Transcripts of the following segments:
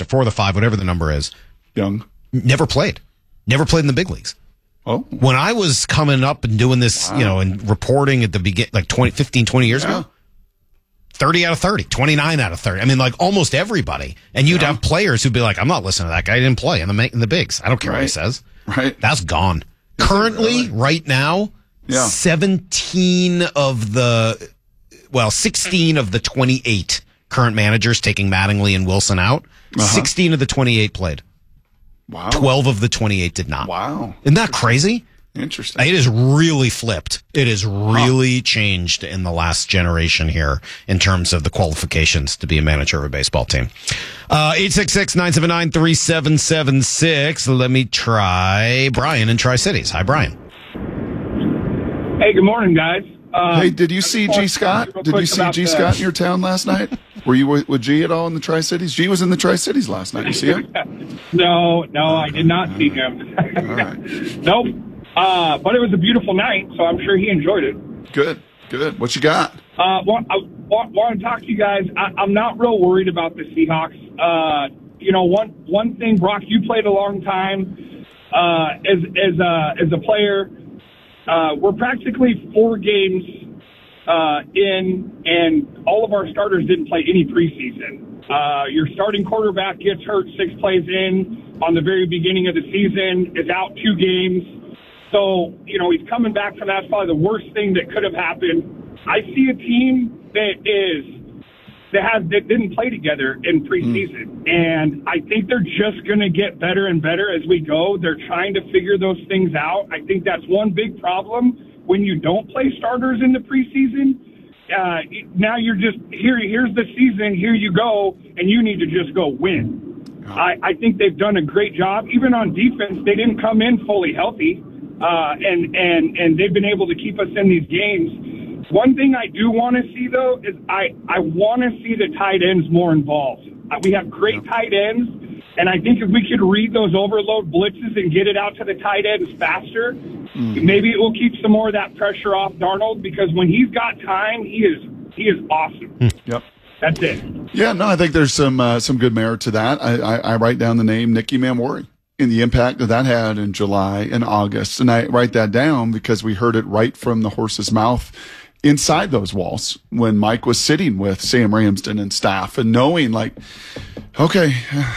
4 of the 5, whatever the number is. Young. Never played in the big leagues. Oh. When I was coming up and doing this, and reporting at the beginning, like 20 years ago, 30 out of 30, 29 out of 30. I mean, like almost everybody. And you'd have players who'd be like, I'm not listening to that guy. He didn't play in the bigs. I don't care what he says. Right. That's gone. Currently, right now, 16 of the 28 current managers taking Mattingly and Wilson out. 16 of the 28 played. Wow. 12 of the 28 did not. Wow. Isn't that crazy? Interesting. It has really flipped. It has really changed in the last generation here in terms of the qualifications to be a manager of a baseball team. 866-979-3776. Let me try Brian in Tri-Cities. Hi, Brian. Hey, good morning, guys. Hey, did you see G. Scott? Did you see G. Scott in your town last night? Were you with G at all in the Tri-Cities? G was in the Tri-Cities last night. You see him? No, I did not see him. All right. Nope. But it was a beautiful night, so I'm sure he enjoyed it. Good. What you got? I want to talk to you guys. I'm not real worried about the Seahawks. One thing, Brock, you played a long time as a player. We're practically 4 games in, and all of our starters didn't play any preseason. Your starting quarterback gets hurt 6 plays in on the very beginning of the season, is out 2 games. So, he's coming back from that. That's probably the worst thing that could have happened. I see a team that didn't play together in preseason. And I think they're just going to get better and better as we go. They're trying to figure those things out. I think that's one big problem when you don't play starters in the preseason. Now you're just, here's the season, here you go, and you need to just go win. I think they've done a great job. Even on defense, they didn't come in fully healthy. And they've been able to keep us in these games. One thing I do want to see, though, is I want to see the tight ends more involved. We have great tight ends, and I think if we could read those overload blitzes and get it out to the tight ends faster, maybe it will keep some more of that pressure off Darnold, because when he's got time, he is awesome. Yep. That's it. Yeah, no, I think there's some good merit to that. I write down the name Nicky Mamori and the impact that had in July and August. And I write that down because we heard it right from the horse's mouth inside those walls when Mike was sitting with Sam Ramsden and staff and knowing, like, okay,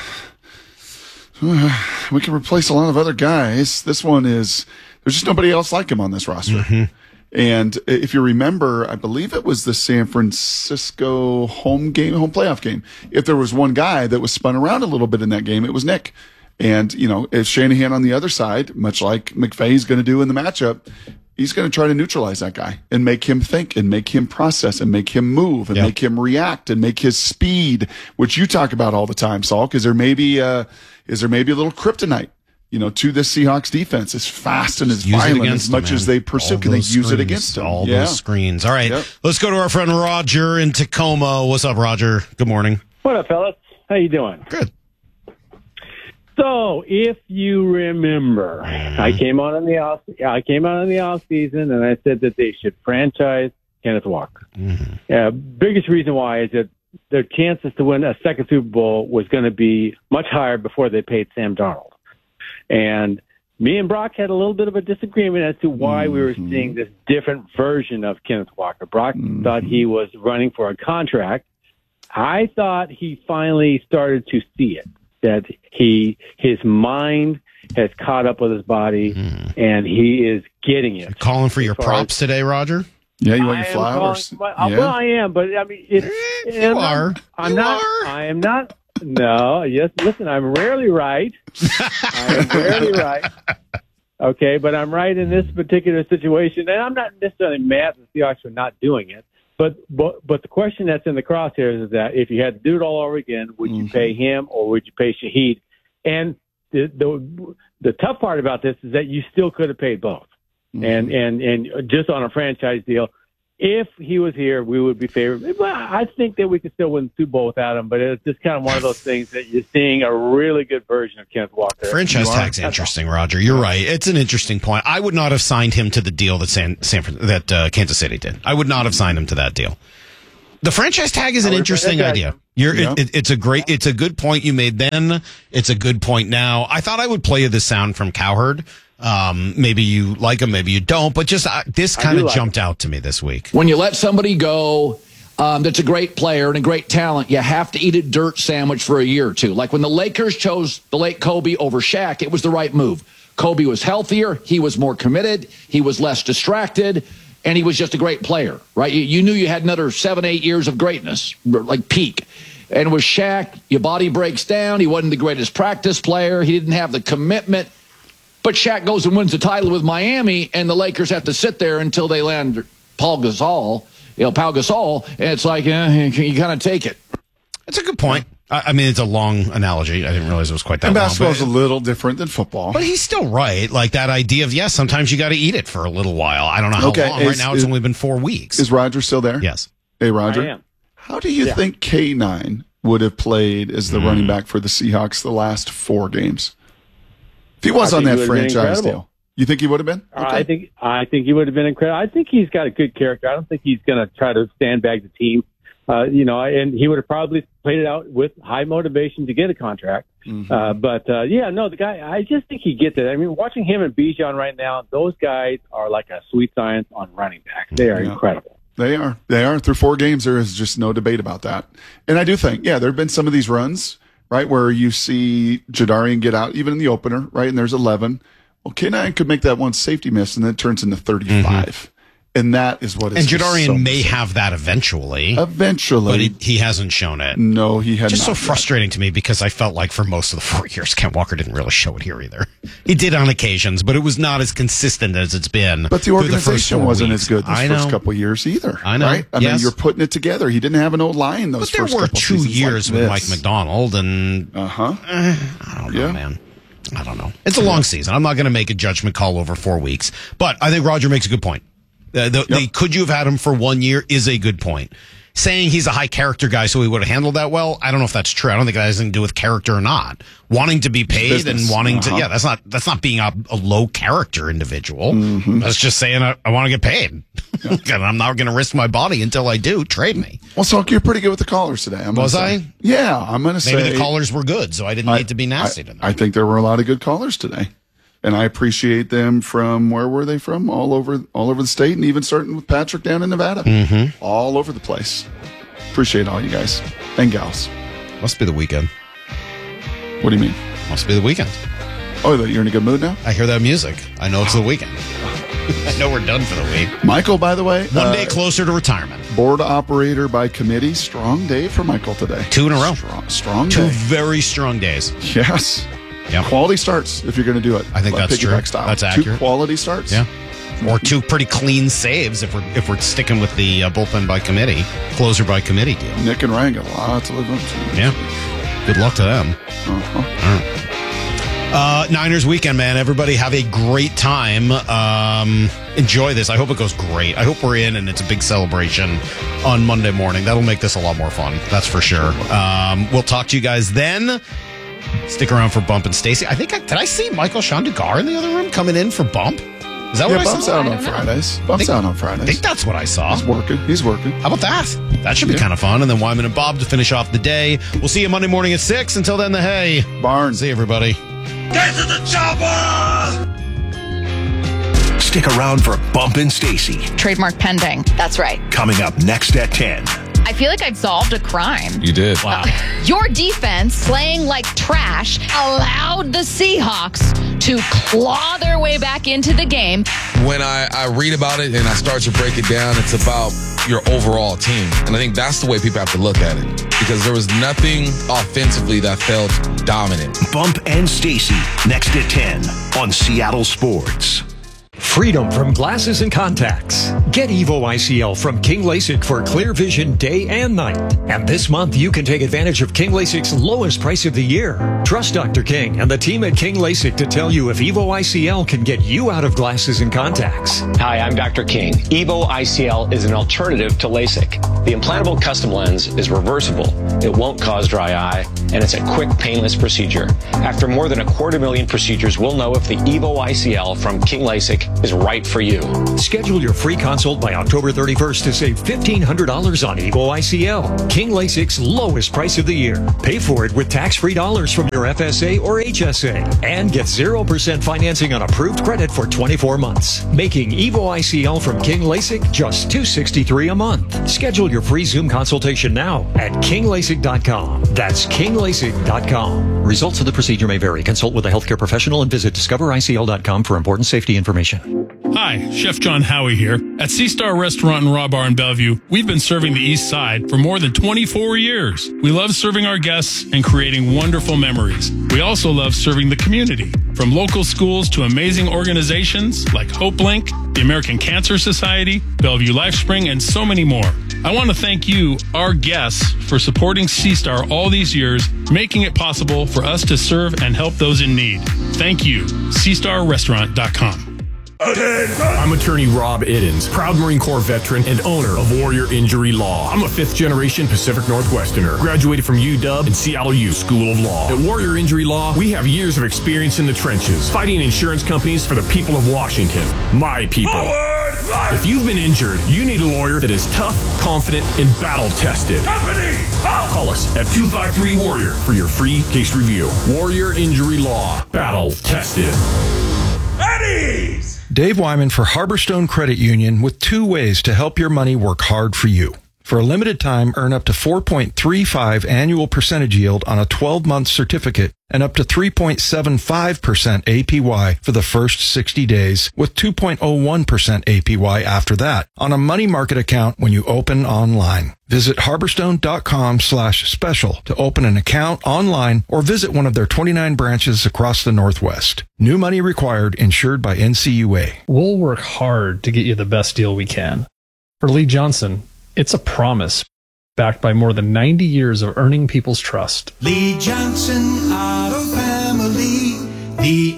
we can replace a lot of other guys. This one there's just nobody else like him on this roster. Mm-hmm. And if you remember, I believe it was the San Francisco home playoff game. If there was one guy that was spun around a little bit in that game, it was Nick. And, if Shanahan on the other side, much like McVay's going to do in the matchup, he's going to try to neutralize that guy and make him think and make him process and make him move and make him react and make his speed, which you talk about all the time, Saul, because there may be a little kryptonite, to this Seahawks defense, as fast and as violent as much as they pursue. Can they use it against them? All those screens. All right, let's go to our friend Roger in Tacoma. What's up, Roger? Good morning. What up, fellas? How you doing? Good. So, if you remember, I came out in the off season, and I said that they should franchise Kenneth Walker. Mm-hmm. Biggest reason why is that their chances to win a second Super Bowl was going to be much higher before they paid Sam Darnold. And me and Brock had a little bit of a disagreement as to why we were seeing this different version of Kenneth Walker. Brock thought he was running for a contract. I thought he finally started to see it, that his mind has caught up with his body, and he is getting it. You're calling for your props today, Roger? Yeah, you want your flowers? Well, I am, but I mean, you are. I am not. No, yes. Listen, I'm rarely right. Okay, but I'm right in this particular situation, and I'm not necessarily mad that the Seahawks are not doing it. But the question that's in the crosshairs is that if you had to do it all over again, would you pay him or would you pay Shaheed? And the tough part about this is that you still could have paid both. And just on a franchise deal, if he was here, we would be favored. Well, I think that we could still win the Super Bowl without him, but it's just kind of one of those things that you're seeing a really good version of Kenneth Walker. Franchise tag's interesting, Roger. You're right. It's an interesting point. I would not have signed him to the deal that Kansas City did. I would not have signed him to that deal. The franchise tag is an interesting idea. It's a good point you made then. It's a good point now. I thought I would play you this sound from Cowherd. Maybe you like him, maybe you don't, but just this kind of jumped out to me this week. When you let somebody go that's a great player and a great talent, you have to eat a dirt sandwich for a year or two. Like when the Lakers chose the late Kobe over Shaq, it was the right move. Kobe was healthier, he was more committed, he was less distracted, and he was just a great player, right? You knew you had another 7-8 years of greatness, like peak. And with Shaq, your body breaks down. He wasn't the greatest practice player. He didn't have the commitment. But Shaq goes and wins the title with Miami, and the Lakers have to sit there until they land Pau Gasol, and it's like, you kind of take it. That's a good point. I mean, it's a long analogy. I didn't realize it was quite that long. And basketball's a little different than football. But he's still right. Like that idea of, yes, sometimes you got to eat it for a little while. I don't know how long. Right now, it's only been 4 weeks. Is Roger still there? Yes. Hey, Roger. I am. How do you think K9 would have played as the running back for the Seahawks the last 4 games? If he was on that franchise deal. You think he would have been? Okay. I think he would have been incredible. I think he's got a good character. I don't think he's going to try to sandbag the team. And he would have probably played it out with high motivation to get a contract. The guy, I just think he gets it. I mean, watching him and Bijan right now, those guys are like a sweet science on running back. They are incredible. They are. Through 4 games, there is just no debate about that. And I do think, there have been some of these runs, right, where you see Jadarian get out, even in the opener, right, and there's 11. Well, K9 could make that one safety miss, and then it turns into 35. And that is what is. And Jadarian may have that eventually. But he hasn't shown it. No, he hasn't. Just so frustrating to me because I felt like for most of the 4 years, Kent Walker didn't really show it here either. He did on occasions, but it was not as consistent as it's been. But the organization wasn't as good this first couple of years either. I know. Right? I mean, you're putting it together. He didn't have an old line those first couple of seasons. But there were 2 years with Mike McDonald, and I don't know, man. I don't know. It's a long season. I'm not going to make a judgment call over 4 weeks, but I think Roger makes a good point. Could you have had him for 1 year is a good point. Saying he's a high character guy, so he would have handled that well, I don't know if that's true. I don't think that has anything to do with character or not. Wanting to be paid and wanting to, that's not being a low character individual. That's just saying I want to get paid. And I'm not going to risk my body until I do. Trade me. Well, so you're pretty good with the callers today. Was I? Yeah, I'm going to say. Maybe the callers were good, so I didn't need to be nasty to them. I think there were a lot of good callers today. And I appreciate them from, where were they from? All over the state, and even starting with Patrick down in Nevada. All over the place. Appreciate all you guys and gals. Must be the weekend. What do you mean? Must be the weekend. Oh, you're in a good mood now? I hear that music. I know it's the weekend. I know we're done for the week. Michael, by the way. 1 day closer to retirement. Board operator by committee. Strong day for Michael today. 2 in a row. Strong day. 2 very strong days. Yes. Yep. Quality starts if you're going to do it. I think that's true. Style. That's accurate. 2 quality starts. Yeah. Or 2 pretty clean saves if we're sticking with the bullpen by committee, closer by committee deal. Nick and Ryan got a lot to live up to. Yeah. Good luck to them. All right. Niners weekend, man. Everybody have a great time. Enjoy this. I hope it goes great. I hope we're in and it's a big celebration on Monday morning. That'll make this a lot more fun. That's for sure. We'll talk to you guys then. Stick around for Bump and Stacy. I think did I see Michael Shandugar in the other room coming in for Bump? Is that what I Bump's saw? out on Fridays. Bump's out on Fridays. I think that's what I saw. He's working. How about that? That should be kind of fun. And then Wyman and Bob to finish off the day. We'll see you Monday morning at 6. Until then, the hay. Barnes. See you, everybody. Get to the chopper! Stick around for Bump and Stacy. Trademark pending. That's right. Coming up next at 10. I feel like I've solved a crime. You did. Wow. Your defense, playing like trash, allowed the Seahawks to claw their way back into the game. When I read about it and I start to break it down, it's about your overall team. And I think that's the way people have to look at it. Because there was nothing offensively that felt dominant. Bump and Stacy, next at 10 on Seattle Sports. Freedom from glasses and contacts. Get Evo ICL from King LASIK for clear vision day and night. And this month, you can take advantage of King LASIK's lowest price of the year. Trust Dr. King and the team at King LASIK to tell you if Evo ICL can get you out of glasses and contacts. Hi, I'm Dr. King. Evo ICL is an alternative to LASIK. The implantable custom lens is reversible, it won't cause dry eye, and it's a quick, painless procedure. After more than 250,000 procedures, we'll know if the Evo ICL from King LASIK is right for you. Schedule your free consult by October 31st to save $1,500 on Evo ICL, King LASIK's lowest price of the year. Pay for it with tax-free dollars from your FSA or HSA and get 0% financing on approved credit for 24 months, making Evo ICL from King LASIK just $263 a month. Schedule your free Zoom consultation now at kinglasik.com. That's kinglasik.com. Results of the procedure may vary. Consult with a healthcare professional and visit discovericl.com for important safety information. Hi, Chef John Howie here. At Sea Star Restaurant and Raw Bar in Bellevue, we've been serving the East Side for more than 24 years. We love serving our guests and creating wonderful memories. We also love serving the community, from local schools to amazing organizations like HopeLink, the American Cancer Society, Bellevue LifeSpring, and so many more. I want to thank you, our guests, for supporting Sea Star all these years, making it possible for us to serve and help those in need. Thank you. SeaStarRestaurant.com. I'm attorney Rob Iddens, proud Marine Corps veteran and owner of Warrior Injury Law. I'm a fifth-generation Pacific Northwesterner, graduated from UW and Seattle U School of Law. At Warrior Injury Law, we have years of experience in the trenches, fighting insurance companies for the people of Washington, my people. If you've been injured, you need a lawyer that is tough, confident, and battle-tested. Call us at 253-WARRIOR for your free case review. Warrior Injury Law, battle-tested. Dave Wyman for Harborstone Credit Union with 2 ways to help your money work hard for you. For a limited time, earn up to 4.35 annual percentage yield on a 12-month certificate and up to 3.75% APY for the first 60 days with 2.01% APY after that on a money market account when you open online. Visit harborstone.com/special to open an account online or visit one of their 29 branches across the Northwest. New money required, insured by NCUA. We'll work hard to get you the best deal we can. For Lee Johnson, it's a promise, backed by more than 90 years of earning people's trust. Lee Johnson Auto Family, the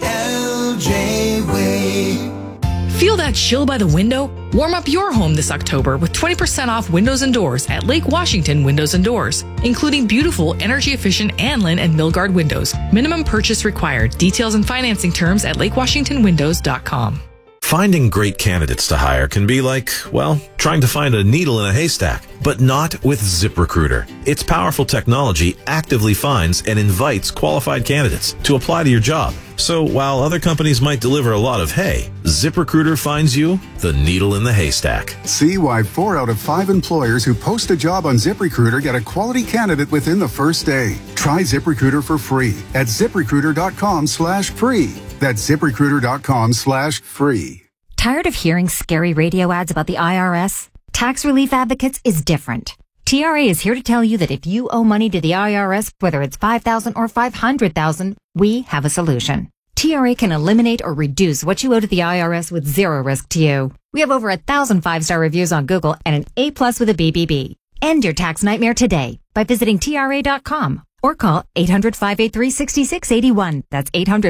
LJ way. Feel that chill by the window? Warm up your home this October with 20% off windows and doors at Lake Washington Windows and Doors, including beautiful, energy-efficient Anlin and Milgard windows. Minimum purchase required. Details and financing terms at lakewashingtonwindows.com. Finding great candidates to hire can be like, well, trying to find a needle in a haystack, but not with ZipRecruiter. Its powerful technology actively finds and invites qualified candidates to apply to your job. So while other companies might deliver a lot of hay, ZipRecruiter finds you the needle in the haystack. See why 4 out of 5 employers who post a job on ZipRecruiter get a quality candidate within the first day. Try ZipRecruiter for free at ZipRecruiter.com/free. That's ZipRecruiter.com/free. Tired of hearing scary radio ads about the IRS? Tax Relief Advocates is different. TRA is here to tell you that if you owe money to the IRS, whether it's $5,000 or $500,000, we have a solution. TRA can eliminate or reduce what you owe to the IRS with zero risk to you. We have over 1,000 5-star reviews on Google and an A+ with a BBB. End your tax nightmare today by visiting TRA.com or call 800-583-6681. That's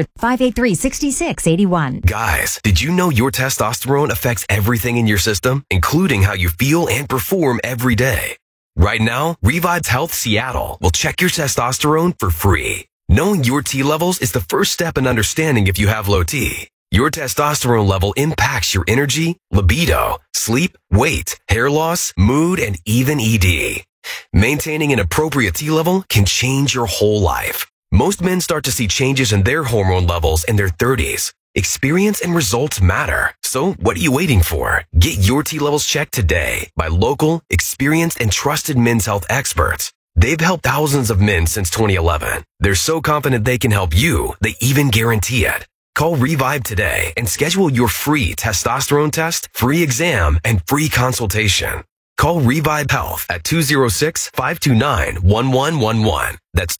800-583-6681. Guys, did you know your testosterone affects everything in your system, including how you feel and perform every day? Right now, Revive Health Seattle will check your testosterone for free. Knowing your T levels is the first step in understanding if you have low T. Your testosterone level impacts your energy, libido, sleep, weight, hair loss, mood, and even ED. Maintaining an appropriate T level can change your whole life. Most men start to see changes in their hormone levels in their 30s. Experience and results matter. So what are you waiting for? Get your T levels checked today by local, experienced, and trusted men's health experts. They've helped thousands of men since 2011. They're so confident they can help you, they even guarantee it. Call Revive today and schedule your free testosterone test, free exam, and free consultation. Call Revive Health at 206-529-1111. That's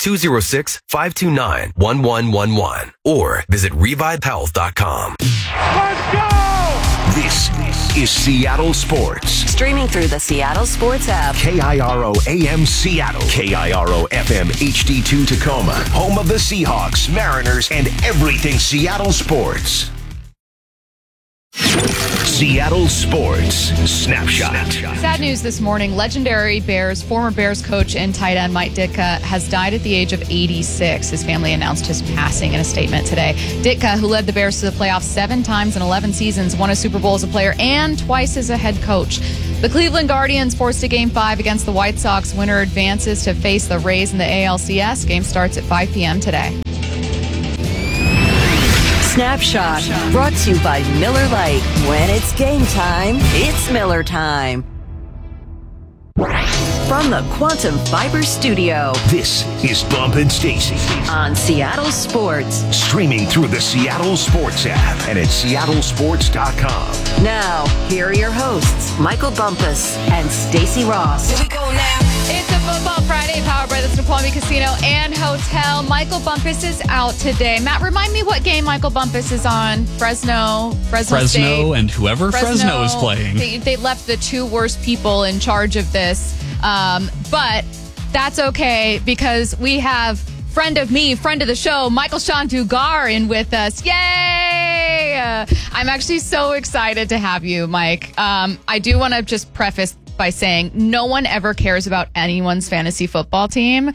206-529-1111. Or visit revivehealth.com. Let's go! This is Seattle Sports. Streaming through the Seattle Sports app. KIRO AM Seattle. KIRO FM HD2 Tacoma. Home of the Seahawks, Mariners, and everything Seattle sports. Seattle Sports Snapshot. Sad news this morning. Legendary former Bears coach and tight end Mike Ditka has died at the age of 86. His family announced his passing in a statement today. Ditka, who led the Bears to the playoffs 7 times in 11 seasons, won a Super Bowl as a player and twice as a head coach. The Cleveland Guardians forced a Game 5 against the White Sox. Winner advances to face the Rays in the ALCS. Game starts at 5 p.m. today. Snapshot, brought to you by Miller Lite. When it's game time, it's Miller time. From the Quantum Fiber Studio. This is Bump and Stacy on Seattle Sports. Streaming through the Seattle Sports app and at seattlesports.com. Now, here are your hosts, Michael Bumpus and Stacy Ross. Here we go now. It's a Football Friday powered by the Snoqualmie Casino and Hotel. Michael Bumpus is out today. Matt, remind me what game Michael Bumpus is on. Fresno State. And whoever Fresno is playing. They left the 2 worst people in charge of this. But that's okay because we have friend of the show, Michael-Shawn Dugar, in with us. Yay! I'm actually so excited to have you, Mike. I do want to just preface by saying no one ever cares about anyone's fantasy football team.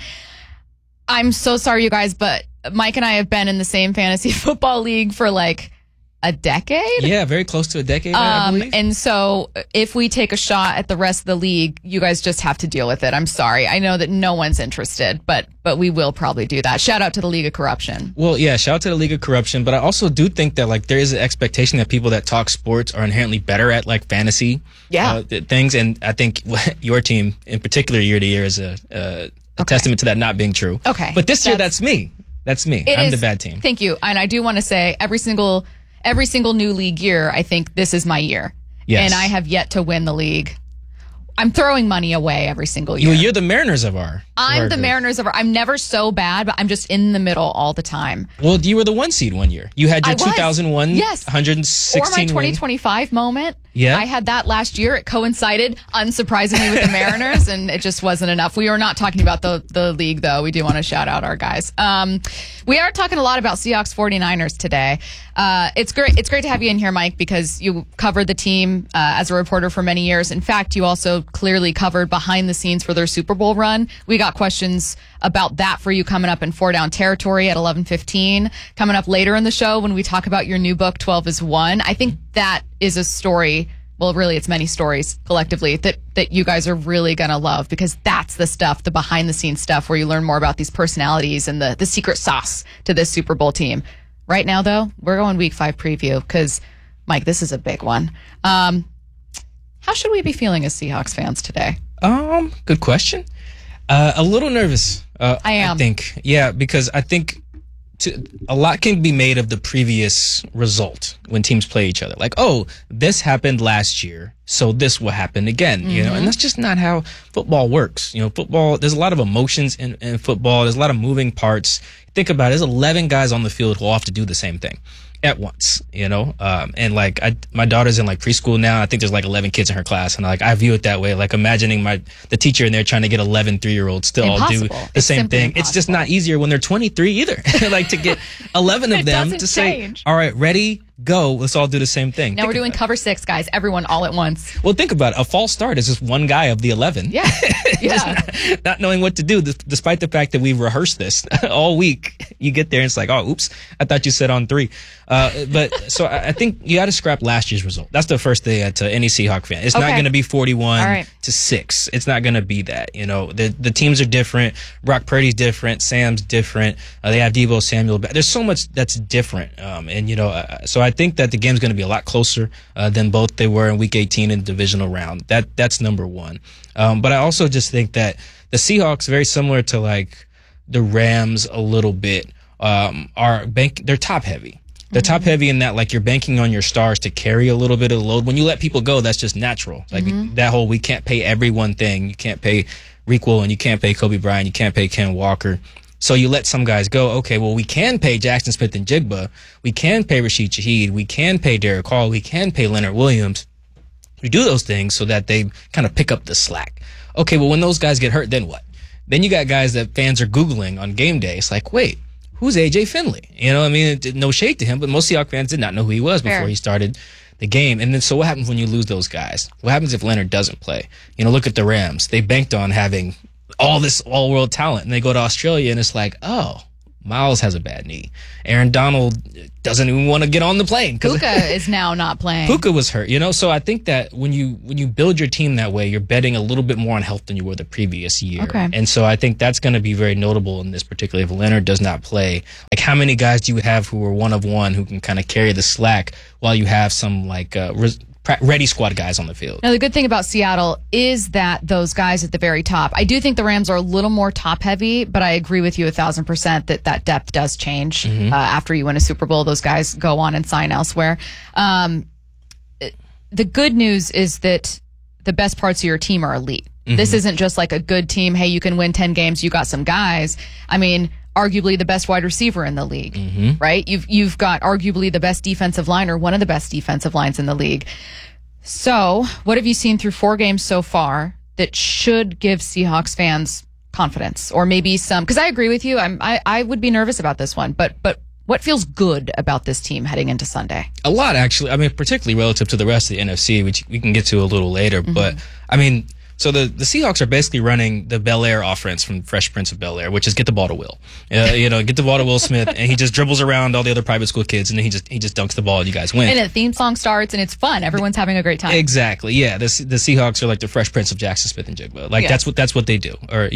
I'm so sorry, you guys, but Mike and I have been in the same fantasy football league for like a decade. Yeah, very close to a decade, I believe. And so if we take a shot at the rest of the league, you guys just have to deal with it. I'm sorry. I know that no one's interested, but we will probably do that. Shout out to the League of Corruption. Well, yeah, shout out to the League of Corruption, but I also do think that like there is an expectation that people that talk sports are inherently better at like fantasy things, and I think your team in particular year to year is a testament to that not being true. Okay. But this year, that's me. I'm the bad team. Thank you. And I do want to say every single new league year, I think this is my year. Yes. And I have yet to win the league. I'm throwing money away every single year. You're the Mariners of our. I'm the Mariners of our. I'm never so bad, but I'm just in the middle all the time. Well, you were the 1 seed one year. You had your 2001, yes, 116 or my 2025 moment. Yeah. I had that last year. It coincided, unsurprisingly, with the Mariners, and it just wasn't enough. We are not talking about the league, though. We do want to shout out our guys. We are talking a lot about Seahawks 49ers today. It's great to have you in here, Mike, because you covered the team as a reporter for many years. In fact, you also clearly covered behind the scenes for their Super Bowl run. We got questions about that for you coming up in 4 Down Territory at 11:15. Coming up later in the show when we talk about your new book, 12 is 1. I think that is a story. Well, really, it's many stories collectively that you guys are really going to love, because that's the stuff, the behind the scenes stuff where you learn more about these personalities and the secret sauce to this Super Bowl team. Right now, though, we're going week 5 preview because, Mike, this is a big one. How should we be feeling as Seahawks fans today? Good question. A little nervous. I am. I think. Yeah, because I think a lot can be made of the previous result when teams play each other. Like, oh, this happened last year, so this will happen again. You know, and that's just not how football works. You know, football, there's a lot of emotions in football. There's a lot of moving parts. Think about it. There's 11 guys on the field who all have to do the same thing at once, you know? And like, my daughter's in like preschool now. I think there's like 11 kids in her class. And like, I view it that way. Like imagining the teacher in there trying to get 11 3-year-olds still all do the same thing. Impossible. It's just not easier when they're 23 either. Like to get 11 of them to say, all right, ready, go. Let's all do the same thing. Now we're doing cover 6, guys. Everyone all at once. Well, think about it. A false start is just one guy of the 11. Yeah. Yeah. not knowing what to do, despite the fact that we've rehearsed this all week. You get there and it's like, oh, oops, I thought you said on 3. But so I think you got to scrap last year's result. That's the first thing to any Seahawk fan. It's not going to be 41 to 6. It's not going to be that. You know, the teams are different. Brock Purdy's different. Sam's different. They have Deebo Samuel. There's so much that's different. And, you know, so I think that the game's going to be a lot closer than both they were in Week 18 in the divisional round. That's number one. But I also just think that the Seahawks, very similar to like the Rams a little bit, they're top heavy. They're top heavy in that like you're banking on your stars to carry a little bit of the load. When you let people go, that's just natural. Like that whole we can't pay everyone thing. You can't pay Requel and you can't pay Kobe Bryant. You can't pay Ken Walker. So you let some guys go. Okay, well, we can pay Jackson Smith and Jigba. We can pay Rashid Shaheed. We can pay Derek Hall. We can pay Leonard Williams. We do those things so that they kind of pick up the slack. Okay, well, when those guys get hurt, then what? Then you got guys that fans are Googling on game day. It's like, wait, who's AJ Finley? You know, I mean, no shade to him, but most Seahawks fans did not know who he was before he started the game. And then so what happens when you lose those guys? What happens if Leonard doesn't play? You know, look at the Rams. They banked on having all this all-world talent, and they go to Australia, and it's like, oh, Miles has a bad knee. Aaron Donald doesn't even want to get on the plane. Puka is now not playing. Puka was hurt, you know? So I think that when you build your team that way, you're betting a little bit more on health than you were the previous year. Okay. And so I think that's going to be very notable in this particular. If Leonard does not play, like how many guys do you have who are one of one who can kind of carry the slack while you have some like ready squad guys on the field? Now, the good thing about Seattle is that those guys at the very top, I do think the Rams are a little more top heavy, but I agree with you 1,000% that depth does change. After you win a Super Bowl, those guys go on and sign elsewhere. The good news is that the best parts of your team are elite. This isn't just like a good team. Hey, you can win 10 games. You got some guys. I mean, arguably the best wide receiver in the league, right? You've got arguably the best defensive line or one of the best defensive lines in the league. So, what have you seen through 4 games so far that should give Seahawks fans confidence, or maybe some? Because I agree with you. I would be nervous about this one, but what feels good about this team heading into Sunday? A lot, actually. I mean, particularly relative to the rest of the NFC, which we can get to a little later. But I mean, so the Seahawks are basically running the Bel Air offense from Fresh Prince of Bel Air, which is get the ball to Will. You know, get the ball to Will Smith, and he just dribbles around all the other private school kids, and then he just dunks the ball, and you guys win. And the theme song starts, and it's fun. Everyone's having a great time. Exactly. Yeah. The Seahawks are like the Fresh Prince of Jackson Smith and Jigba. Like that's what they do. Or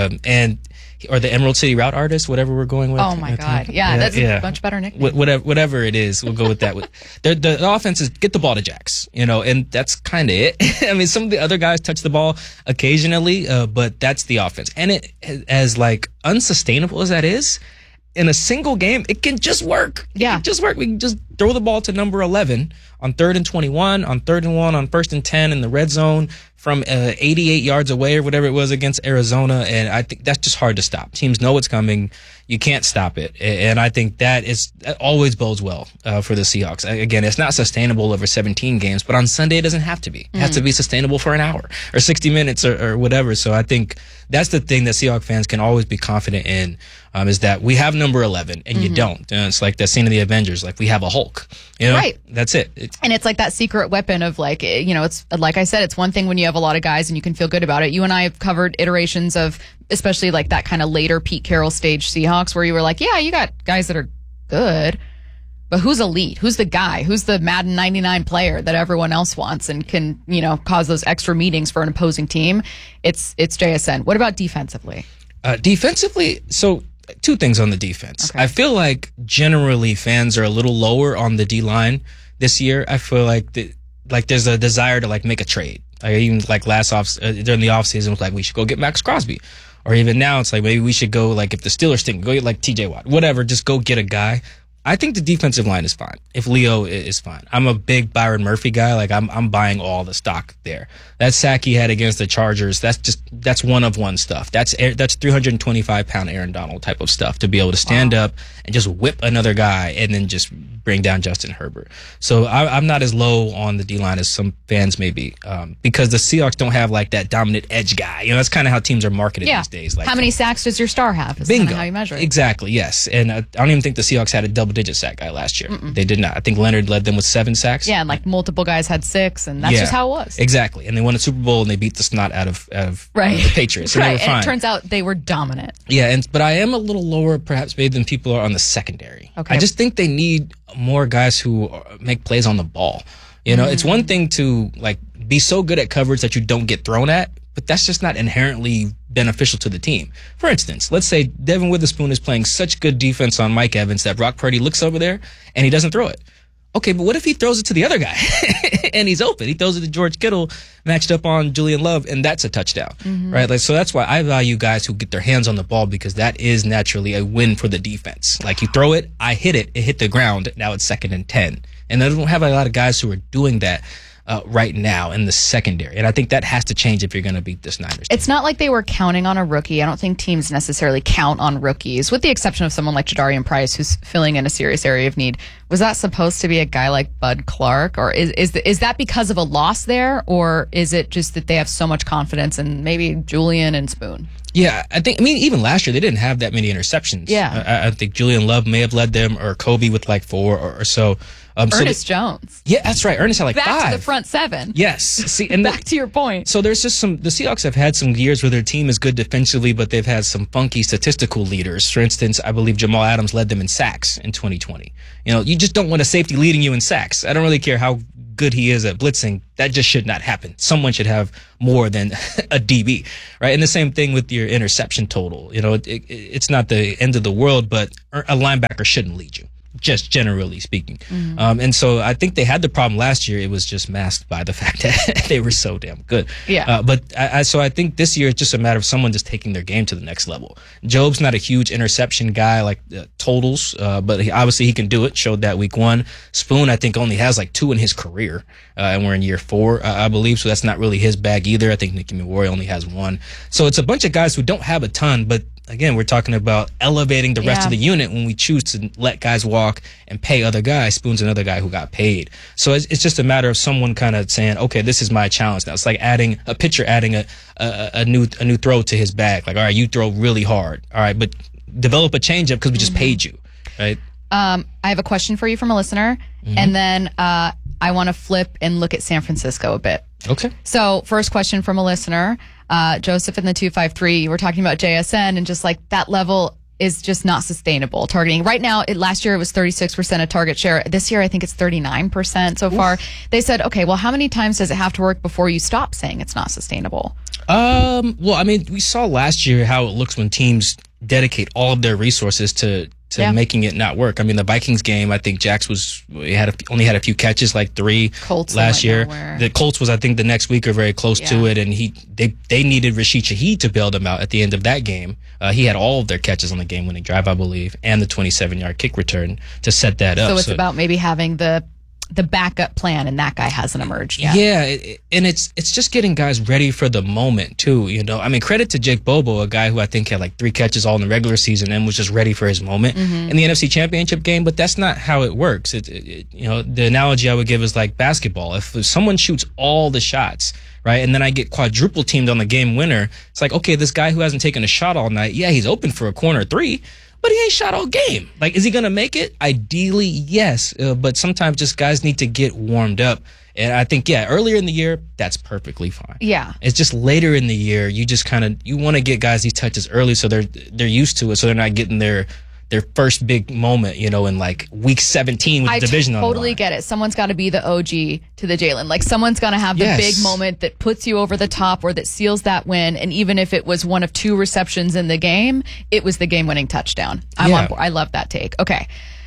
or the Emerald City Route Artist, whatever we're going with. Oh my God. Yeah, that's a much better nickname. Whatever it is, we'll go with that. The offense is get the ball to Jax, you know, and that's kind of it. I mean, some of the other guys touch the ball occasionally, but that's the offense. And it, as like unsustainable as that is, in a single game, it can just work. It can just work. We can just throw the ball to number 11 on 3rd and 21, on 3rd and 1, on 1st and 10 in the red zone from 88 yards away or whatever it was against Arizona. And I think that's just hard to stop. Teams know what's coming. You can't stop it. And I think that always bodes well for the Seahawks. Again, it's not sustainable over 17 games, but on Sunday it doesn't have to be. It has to be sustainable for an hour or 60 minutes or whatever. So I think that's the thing that Seahawks fans can always be confident in, is that we have number 11 and you don't. It's like that scene of the Avengers, like we have a Hulk. You know? Right. That's it. And it's like that secret weapon of like, you know, it's like I said, it's one thing when you have a lot of guys and you can feel good about it. You and I have covered iterations of, especially like that kind of later Pete Carroll stage Seahawks where you were like, yeah, you got guys that are good, but who's elite? Who's the guy? Who's the Madden 99 player that everyone else wants and can, you know, cause those extra meetings for an opposing team? It's JSN. What about defensively? Defensively, so 2 things on the defense. Okay. I feel like generally fans are a little lower on the D-line this year. I feel like there's a desire to like make a trade. Like even like during the offseason, it was like we should go get Max Crosby. Or even now, it's like maybe we should go, like if the Steelers think, go get like TJ Watt. Whatever, just go get a guy. I think the defensive line is fine if Leo is fine. I'm a big Byron Murphy guy. Like I'm buying all the stock there. That sack he had against the Chargers, that's one of one stuff. That's 325-pound Aaron Donald type of stuff to be able to stand up and just whip another guy and then just bring down Justin Herbert. So I'm not as low on the D-line as some fans may be, because the Seahawks don't have like that dominant edge guy. You know, that's kind of how teams are marketed these days. Like, how many sacks does your star have? Is bingo. How you measure it. Exactly, yes. And I don't even think the Seahawks had a double-digit sack guy last year. They did not. I think Leonard led them with 7 sacks. Yeah, and like multiple guys had 6, and that's just how it was. Exactly. And they won a Super Bowl and they beat the snot out of the Patriots. And they were fine. And it turns out they were dominant. Yeah, but I am a little lower perhaps maybe than people are on the secondary. Okay. I just think they need more guys who make plays on the ball. You know, it's one thing to like be so good at coverage that you don't get thrown at, but that's just not inherently beneficial to the team. For instance, let's say Devin Witherspoon is playing such good defense on Mike Evans that Brock Purdy looks over there and he doesn't throw it. Okay, but what if he throws it to the other guy and he's open? He throws it to George Kittle matched up on Julian Love, and that's a touchdown, right? Like, so that's why I value guys who get their hands on the ball, because that is naturally a win for the defense. Like, you throw it, I hit it, it hit the ground, now it's 2nd and 10. And I don't have a lot of guys who are doing that right now in the secondary. And I think that has to change if you're going to beat this Niners team. It's not like they were counting on a rookie. I don't think teams necessarily count on rookies, with the exception of someone like Jadarian Price, who's filling in a serious area of need. Was that supposed to be a guy like Bud Clark, or is that because of a loss there, or is it just that they have so much confidence in maybe Julian and Spoon? Yeah, I mean, even last year, they didn't have that many interceptions. Yeah. I think Julian Love may have led them, or Kobe with like 4 or so. Ernest Jones. Yeah, that's right. Ernest had like Back 5. to the front 7. Yes. See, and back to your point. So there's just the Seahawks have had some years where their team is good defensively, but they've had some funky statistical leaders. For instance, I believe Jamal Adams led them in sacks in 2020. You just don't want a safety leading you in sacks. I don't really care how good he is at blitzing. That just should not happen. Someone should have more than a DB, right? And the same thing with your interception total. It's not the end of the world, but a linebacker shouldn't lead you, just generally speaking. Mm-hmm. And so I think they had the problem last year. It was just masked by the fact that they were so damn good. Yeah. But so I think this year it's just a matter of someone just taking their game to the next level. Job's not a huge interception guy like totals, but obviously he can do it. Showed that week 1. Spoon, I think, only has like 2 in his career, and we're in year 4, I believe. So that's not really his bag either. I think Nicky Moore only has 1. So it's a bunch of guys who don't have a ton, but again, we're talking about elevating the rest of the unit when we choose to let guys walk and pay other guys. Spoon's another guy who got paid. So it's just a matter of someone kind of saying, okay, this is my challenge now. It's like adding a new throw to his bag. Like, all right, you throw really hard. All right, but develop a changeup because we just paid you, right? I have a question for you from a listener, and then I want to flip and look at San Francisco a bit. Okay. So first question from a listener, Joseph in the 253, you were talking about JSN and just like that level is just not sustainable targeting. Right now, last year it was 36% of target share. This year I think it's 39% so far. They said, okay, well, how many times does it have to work before you stop saying it's not sustainable? Well, I mean, we saw last year how it looks when teams dedicate all of their resources to making it not work. I mean, the Vikings game, I think Jax only had a few catches, like 3 Colts last year. Nowhere. The Colts was, I think, the next week or very close to it, and they needed Rashid Shaheed to bail them out at the end of that game. He had all of their catches on the game-winning drive, I believe, and the 27-yard kick return to set that up. So it's about maybe having the backup plan, and that guy hasn't emerged yet. Yeah, and it's just getting guys ready for the moment too. I mean, credit to Jake Bobo, a guy who I think had like 3 catches all in the regular season and was just ready for his moment in the NFC Championship game. But that's not how it works. The analogy I would give is like basketball. If someone shoots all the shots, right, and then I get quadruple teamed on the game winner, it's like, okay, this guy who hasn't taken a shot all night, yeah, he's open for a corner 3. But he ain't shot all game. Like, is he going to make it? Ideally, yes. But sometimes just guys need to get warmed up. And I think, earlier in the year, that's perfectly fine. Yeah. It's just later in the year, you just you want to get guys these touches early so they're used to it, so they're not getting their first big moment, in like week 17 with the division on the line. I totally get it. Someone's got to be the OG to the Jalen. Like, someone's going to have the big moment that puts you over the top or that seals that win. And even if it was one of 2 receptions in the game, it was the game-winning touchdown. I'm on board. I love that take. Okay.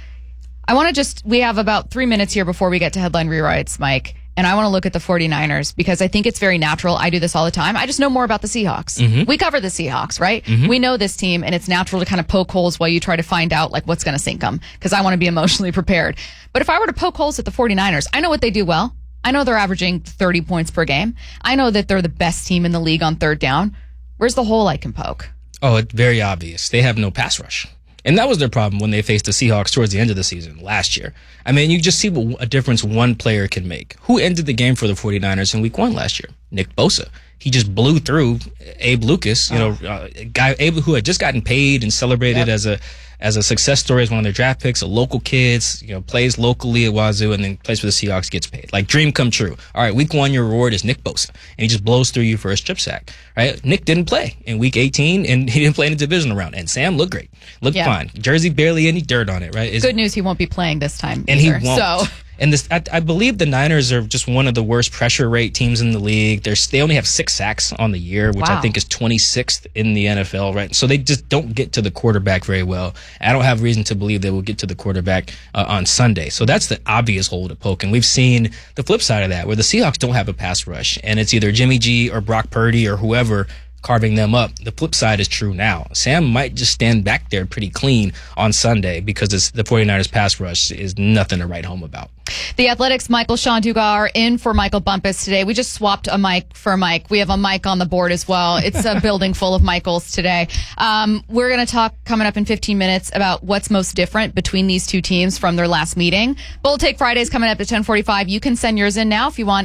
I want to we have about 3 minutes here before we get to headline rewrites, Mike. And I want to look at the 49ers because I think it's very natural. I do this all the time. I just know more about the Seahawks. We cover the Seahawks, right? We know this team, and it's natural to kind of poke holes while you try to find out like what's going to sink them because I want to be emotionally prepared. But if I were to poke holes at the 49ers, I know what they do well. I know they're averaging 30 points per game. I know that they're the best team in the league on third down. Where's the hole I can poke? Oh, it's very obvious. They have no pass rush. And that was their problem when they faced the Seahawks towards the end of the season last year. I mean, you just see what a difference one player can make. Who ended the game for the 49ers in week 1 last year? Nick Bosa. He just blew through Abe Lucas, guy Abe who had just gotten paid and celebrated as a success story as one of their draft picks, a local kid, plays locally at Wazoo and then plays for the Seahawks, gets paid. Like, dream come true. All right, week 1, your reward is Nick Bosa. And he just blows through you for a strip sack, right? Nick didn't play in week 18 and he didn't play in the divisional round. And Sam looked great. Looked fine. Jersey barely any dirt on it, right? Good news, he won't be playing this time and either, he won't. So. And I believe the Niners are just one of the worst pressure rate teams in the league. They only have 6 sacks on the year, which I think is 26th in the NFL, right? So they just don't get to the quarterback very well. I don't have reason to believe they will get to the quarterback on Sunday. So that's the obvious hole to poke. And we've seen the flip side of that, where the Seahawks don't have a pass rush, and it's either Jimmy G or Brock Purdy or whoever carving them up. The flip side is true now. Sam might just stand back there pretty clean on Sunday because the 49ers pass rush is nothing to write home about. The Athletics' Michael Shandugar are in for Michael Bumpus today. We just swapped a mic for Mike. We have a mic on the board as well. It's a building full of Michaels today. We're going to talk coming up in 15 minutes about what's most different between these two teams from their last meeting. Bold Take Friday is coming up at 10:45. You can send yours in now if you want,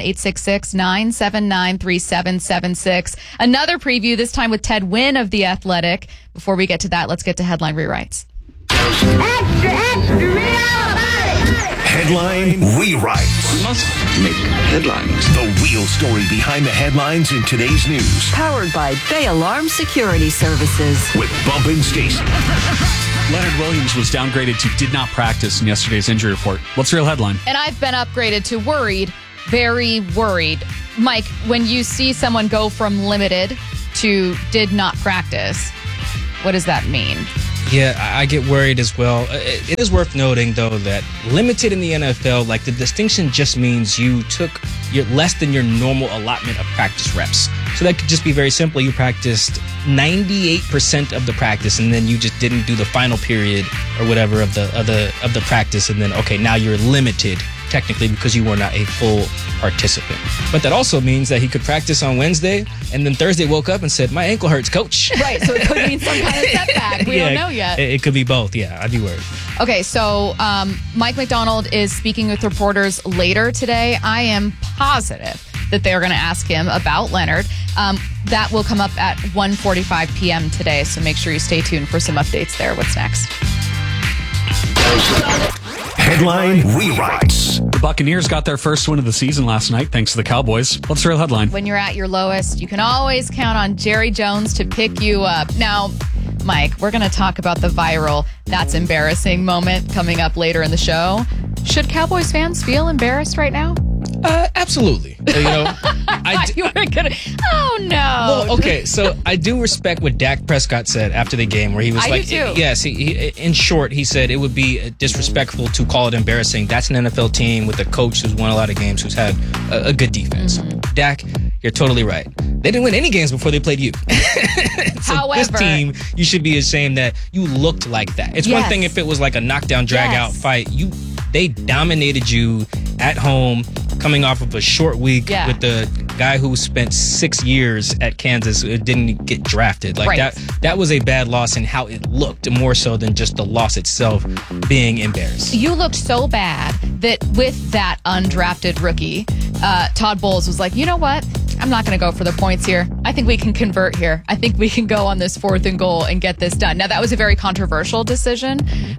866-979-3776. Another preview, this time with Ted Wynn of The Athletic. Before we get to that, let's get to headline rewrites. Headline rewrites. We must make headlines. The real story behind the headlines in today's news. Powered by Bay Alarm Security Services. With Bump and Stacy. Leonard Williams was downgraded to did not practice in yesterday's injury report. What's the real headline? And I've been upgraded to worried, very worried. Mike, when you see someone go from limited to did not practice, what does that mean? Yeah, I get worried as well. It is worth noting, though, that limited in the NFL, like the distinction just means you're less than your normal allotment of practice reps. So that could just be very simple. You practiced 98% of the practice, and then you just didn't do the final period or whatever of the practice, and then okay, now you're limited technically because you were not a full participant. But that also means that he could practice on Wednesday and then Thursday woke up and said, my ankle hurts, coach. Right, so it could mean some kind of setback. We don't know yet. It could be both. Yeah, I'd be worried. Okay, so Mike McDonald is speaking with reporters later today. I am positive that they're going to ask him about Leonard. That will come up at 1:45 p.m. today, so make sure you stay tuned for some updates there. What's next? Headline rewrites. The Buccaneers got their first win of the season last night thanks to the Cowboys. What's the real headline? When you're at your lowest, you can always count on Jerry Jones to pick you up. Now, Mike, we're going to talk about the viral "that's embarrassing" moment coming up later in the show. Should Cowboys fans feel embarrassed right now? Absolutely. You know, oh no. Well, okay, so I do respect what Dak Prescott said after the game, where he was I like, do too. yes, he, in short, he said it would be disrespectful to call it embarrassing. That's an NFL team with a coach who's won a lot of games, who's had a good defense. Dak, you're totally right. They didn't win any games before they played you. So However, this team, you should be ashamed that you looked like that. It's one thing if it was like a knockdown, drag-out fight. They dominated you at home, coming off of a short week with the guy who spent 6 years at Kansas who didn't get drafted. Like that was a bad loss in how it looked, more so than just the loss itself being embarrassed. You looked so bad that with that undrafted rookie, Todd Bowles was like, you know what? I'm not going to go for the points here. I think we can convert here. I think we can go on this 4th and goal and get this done. Now, that was a very controversial decision.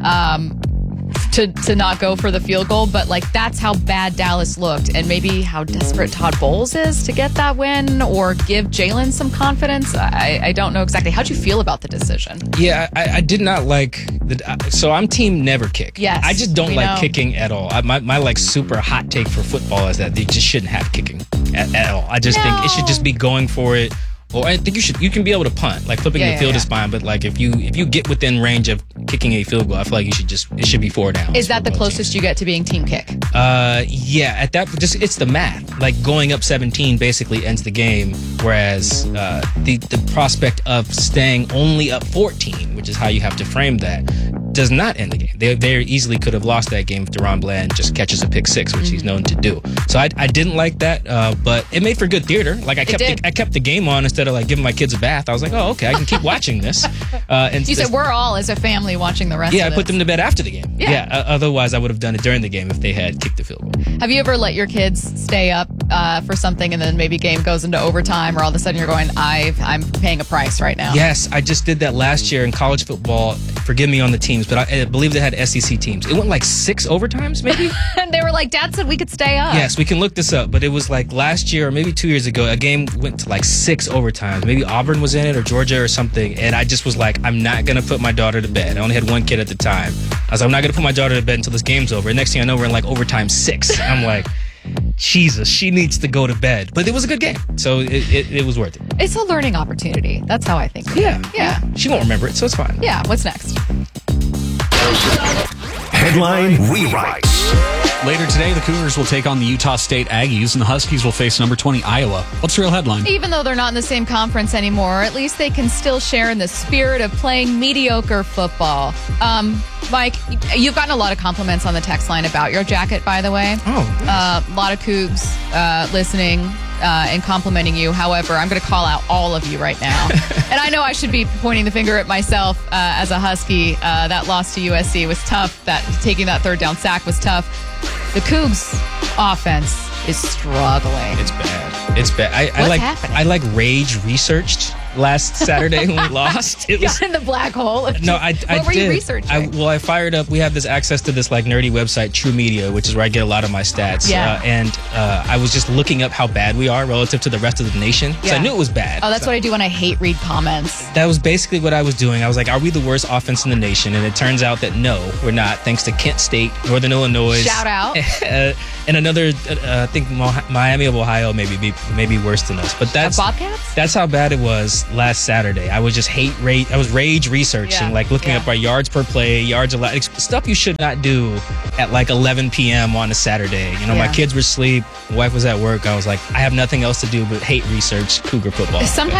To not go for the field goal, but like that's how bad Dallas looked, and maybe how desperate Todd Bowles is to get that win or give Jalen some confidence. I don't know exactly. How'd you feel about the decision? Yeah, I did not like so I'm team never kick. Yes, I just don't like know. kicking at all. My like super hot take for football is that they just shouldn't have kicking at all. I just think it should just be going for it. Or I think you can be able to punt, like flipping the field is fine, but like if you get within range of kicking a field goal, I feel like it should be 4 downs. Is that the closest you get to being team kick? Yeah, at that it's the math. Like going up 17 basically ends the game, whereas the prospect of staying only up 14, which is how you have to frame that, does not end the game. They very easily could have lost that game if Deron Bland just catches a pick 6, which he's known to do. So I didn't like that, but it made for good theater. Like I kept the game on instead of like giving my kids a bath. I was like, oh, okay, I can keep watching this. And you said we're all as a family watching the rest of it. Yeah, I put them to bed after the game. Yeah. Otherwise, I would have done it during the game if they had kicked the field goal. Have you ever let your kids stay up for something and then maybe game goes into overtime, or all of a sudden you're going, I'm paying a price right now? Yes, I just did that last year in college football. Forgive me on the teams, but I believe they had SEC teams. It went like 6 overtimes, maybe? And they were like, Dad said we could stay up. Yes, we can look this up, but it was like last year or maybe 2 years ago, a game went to like 6 overtimes. Maybe Auburn was in it or Georgia or something, and I just was like, I'm not going to put my daughter to bed. I only had one kid at the time. I was like, I'm not going to put my daughter to bed until this game's over. And next thing I know, we're in like overtime 6. I'm like, Jesus, she needs to go to bed. But it was a good game, so it was worth it. It's a learning opportunity. That's how I think of it. Yeah. She won't remember it, so it's fine. Yeah, what's next? Headline Rewrites. Later today, the Cougars will take on the Utah State Aggies, and the Huskies will face number 20 Iowa. What's the real headline? Even though they're not in the same conference anymore, at least they can still share in the spirit of playing mediocre football. Mike, you've gotten a lot of compliments on the text line about your jacket, by the way. Oh, nice. A lot of Cougs listening and complimenting you. However, I'm going to call out all of you right now. And I know I should be pointing the finger at myself as a Husky. That loss to USC was tough. That taking that third down sack was tough. The Cougs offense is struggling. It's bad. It's bad. What's happening? I like rage researched last Saturday when we lost. It was got in the black hole. no, I what were did. you researching? I fired up. We have this access to this like nerdy website, True Media, which is where I get a lot of my stats. Yeah. And I was just looking up how bad we are relative to the rest of the nation. So I knew it was bad. Oh, that's what I do when I hate read comments. That was basically what I was doing. I was like, are we the worst offense in the nation? And it turns out that no, we're not, thanks to Kent State, Northern Illinois. Shout out. And another, I think Miami of Ohio may be worse than us. But Bobcats? That's how bad it was last Saturday. I was just I was rage researching, like looking up our yards per play, yards allowed, stuff you should not do at like 11 p.m. on a Saturday. You know, my kids were asleep, my wife was at work. I was like, I have nothing else to do but hate research Cougar football.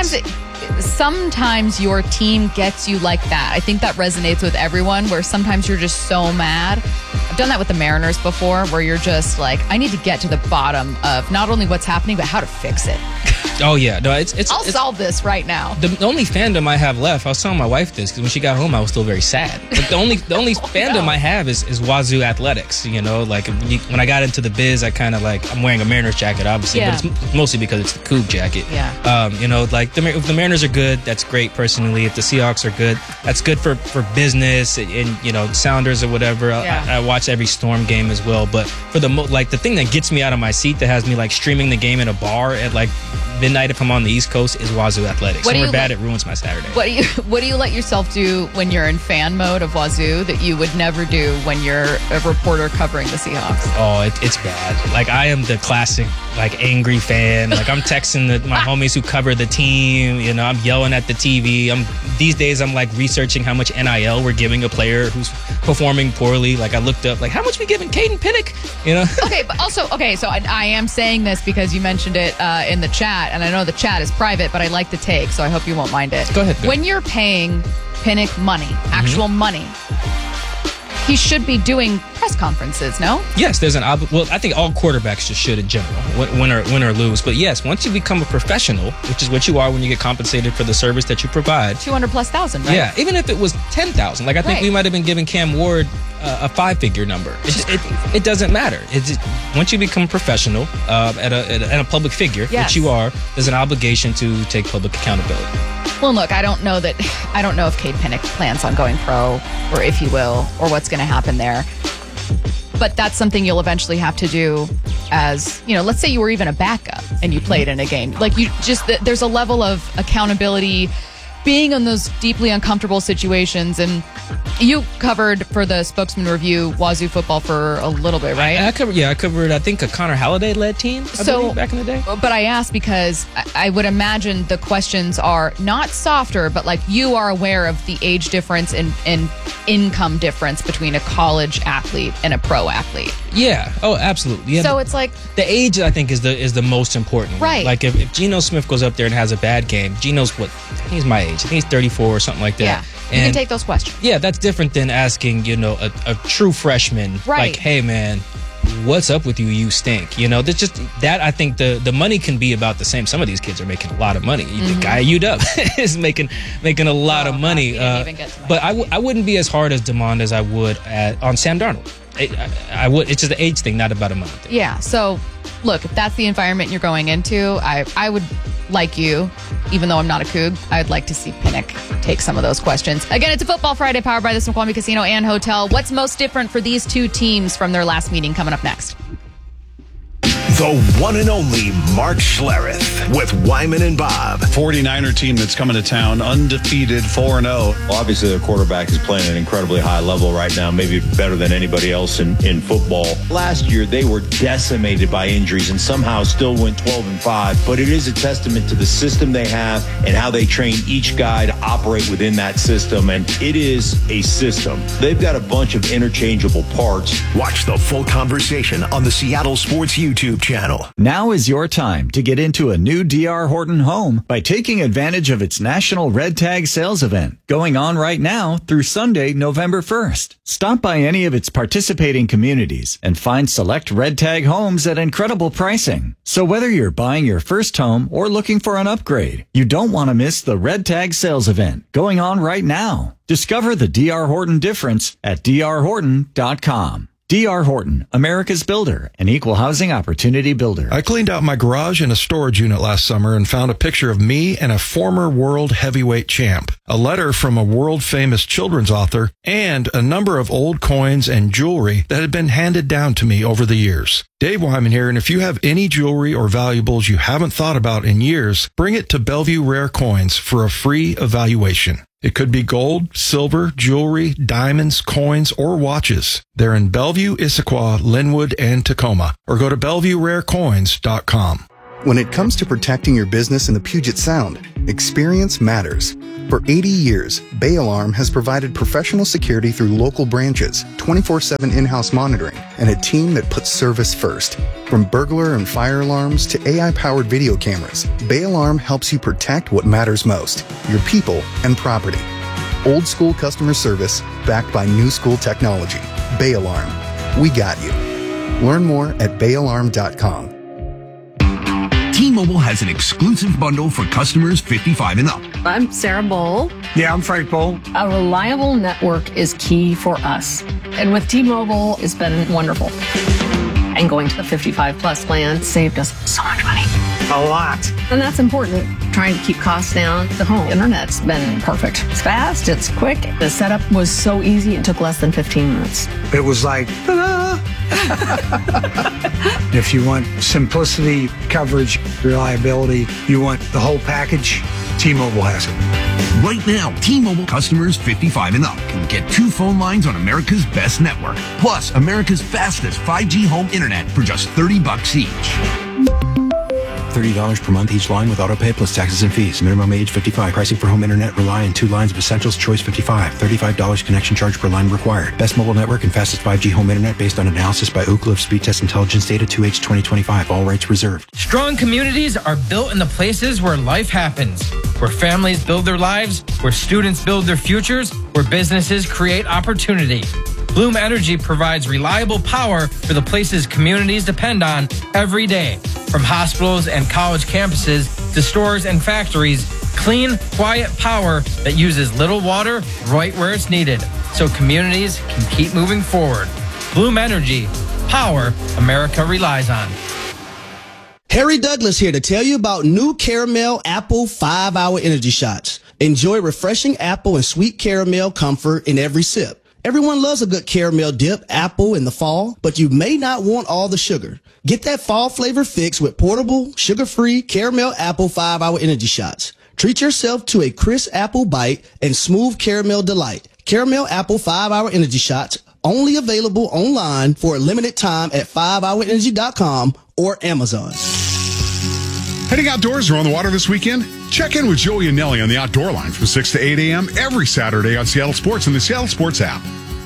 Sometimes your team gets you like that. I think that resonates with everyone, where sometimes you're just so mad. I've done that with the Mariners before, where you're just like, I need to get to the bottom of not only what's happening, but how to fix it. Oh yeah, no, it's I'll solve this right now. The only fandom I have left, I was telling my wife this because when she got home, I was still very sad. But the only fandom I have is Wazoo Athletics. You know, like when I got into the biz, I kind of like, I'm wearing a Mariners jacket, obviously, but it's mostly because it's the Coug jacket. Yeah. You know, like if the Mariners are good, that's great personally. If the Seahawks are good, that's good for business and you know, Sounders or whatever. I watch every Storm game as well. But for the thing that gets me out of my seat, that has me like streaming the game in a bar at like midnight if I'm on the East Coast, is Wazoo Athletics. When we're bad, it ruins my Saturday. What do you let yourself do when you're in fan mode of Wazoo that you would never do when you're a reporter covering the Seahawks? Oh, it's bad. Like I am the classic like angry fan. Like I'm texting my homies who cover the team. You know, I'm yelling at the TV. These days I'm like researching how much NIL we're giving a player who's performing poorly. Like I looked up like how much we giving Caden Pinnock. You know. Okay, but also so I am saying this because you mentioned it in the chat, and I know the chat is private, but I like the take, so I hope you won't mind it. Go ahead. When you're paying Pinnock money, actual money, he should be doing press conferences, no? Yes, there's well, I think all quarterbacks just should in general, win or lose. But yes, once you become a professional, which is what you are when you get compensated for the service that you provide. 200,000+, right? Yeah, even if it was 10,000. Like I think we might have been giving Cam Ward a 5-figure number. It doesn't matter. Once you become a professional at a public figure, which you are, there's an obligation to take public accountability. Well, look, I don't know if Cade Pinnock plans on going pro, or if he will, or what's going to happen there. But that's something you'll eventually have to do as, you know, let's say you were even a backup and you played in a game. Like there's a level of accountability being in those deeply uncomfortable situations. And you covered for the Spokesman Review Wazoo football for a little bit, right? I covered I think a Connor Halliday-led team, I believe, back in the day. But I asked because I would imagine the questions are not softer, but like you are aware of the age difference and income difference between a college athlete and a pro athlete. Yeah. Oh, absolutely. Yeah, so it's like the age, I think, is the most important. Right. Like if Geno Smith goes up there and has a bad game, Geno's he's my age. I think he's 34 or something like that. Yeah. You can take those questions. Yeah, that's different than asking, you know, a true freshman, right, like, hey man, what's up with you? You stink. You know, that's just that. I think the money can be about the same. Some of these kids are making a lot of money. The guy at UW is making a lot of money. But I wouldn't be as hard as DeMond as I would on Sam Darnold. I would. It's just the age thing, not about a money thing. Yeah. So, look, if that's the environment you're going into, I would, like you, even though I'm not a Coug, I'd like to see Pinnock take some of those questions. Again, it's a Football Friday powered by the Snoqualmie Casino and Hotel. What's most different for these two teams from their last meeting coming up next? The one and only Mark Schlereth with Wyman and Bob. 49er team that's coming to town, undefeated, 4-0. Obviously, their quarterback is playing at an incredibly high level right now, maybe better than anybody else in football. Last year, they were decimated by injuries and somehow still went 12-5. But it is a testament to the system they have and how they train each guy to operate within that system. And it is a system. They've got a bunch of interchangeable parts. Watch the full conversation on the Seattle Sports YouTube channel. Now is your time to get into a new D.R. Horton home by taking advantage of its National Red Tag Sales Event going on right now through Sunday, November 1st. Stop by any of its participating communities and find select Red Tag homes at incredible pricing. So whether you're buying your first home or looking for an upgrade, you don't want to miss the Red Tag Sales Event going on right now. Discover the D.R. Horton difference at drhorton.com. D.R. Horton, America's builder, an equal housing opportunity builder. I cleaned out my garage and a storage unit last summer and found a picture of me and a former world heavyweight champ, a letter from a world-famous children's author, and a number of old coins and jewelry that had been handed down to me over the years. Dave Wyman here, and if you have any jewelry or valuables you haven't thought about in years, bring it to Bellevue Rare Coins for a free evaluation. It could be gold, silver, jewelry, diamonds, coins, or watches. They're in Bellevue, Issaquah, Linwood, and Tacoma. Or go to BellevueRareCoins.com. When it comes to protecting your business in the Puget Sound, experience matters. For 80 years, Bay Alarm has provided professional security through local branches, 24/7 in-house monitoring, and a team that puts service first. From burglar and fire alarms to AI-powered video cameras, Bay Alarm helps you protect what matters most, your people and property. Old school customer service backed by new school technology. Bay Alarm. We got you. Learn more at bayalarm.com. T-Mobile has an exclusive bundle for customers 55 and up. I'm Sarah Bowl. Yeah, I'm Frank Bowl. A reliable network is key for us. And with T-Mobile, it's been wonderful. And going to the 55 plus plan saved us so much money. A lot. And that's important. Trying to keep costs down. The home internet's been perfect. It's fast, it's quick. The setup was so easy, it took less than 15 minutes. It was like, ta-da! If you want simplicity, coverage, reliability, you want the whole package, T-Mobile has it. Right now, T-Mobile customers 55 and up can get 2 phone lines on America's best network, plus America's fastest 5G home internet for just $30 each. $30 per month each line with autopay plus taxes and fees. Minimum age 55. Pricing for home internet rely on 2 lines of essentials. Choice 55. $35 connection charge per line required. Best mobile network and fastest 5G home internet based on analysis by Ookla of Speed Test Intelligence data 2H 2025. All rights reserved. Strong communities are built in the places where life happens. Where families build their lives, where students build their futures, where businesses create opportunity. Bloom Energy provides reliable power for the places communities depend on every day. From hospitals and college campuses to stores and factories, clean, quiet power that uses little water right where it's needed, so communities can keep moving forward. Bloom Energy, power America relies on. Harry Douglas here to tell you about new Caramel Apple 5-Hour Energy Shots. Enjoy refreshing apple and sweet caramel comfort in every sip. Everyone loves a good caramel dip apple in the fall, but you may not want all the sugar. Get that fall flavor fix with portable, sugar-free Caramel Apple 5-Hour Energy Shots. Treat yourself to a crisp apple bite and smooth caramel delight. Caramel Apple 5-Hour Energy Shots, only available online for a limited time at 5hourenergy.com or Amazon. Heading outdoors or on the water this weekend? Check in with Joey and Nelly on the Outdoor Line from 6 to 8 a.m. every Saturday on Seattle Sports and the Seattle Sports app.